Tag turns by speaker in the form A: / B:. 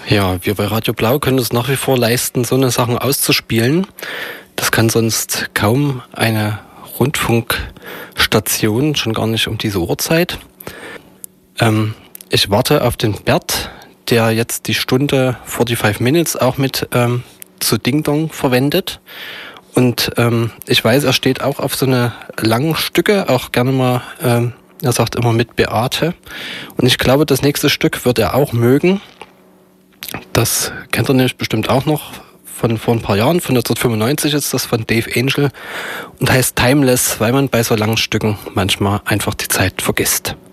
A: Ja, wir bei Radio Blau können es nach wie vor leisten, so eine Sachen auszuspielen. Das kann sonst kaum eine Rundfunkstation, schon gar nicht um diese Uhrzeit. Ich warte auf den Bert, der jetzt die Stunde 45 Minutes auch mit zu Ding Dong verwendet. Und ich weiß, er steht auch auf so eine langen Stücke, auch gerne mal, er sagt immer mit Beate. Und ich glaube, das nächste Stück wird er auch mögen. Das kennt ihr nämlich bestimmt auch noch von vor ein paar Jahren, von 1995 ist das von Dave Angel und heißt Timeless, weil man bei so langen Stücken manchmal einfach die Zeit vergisst.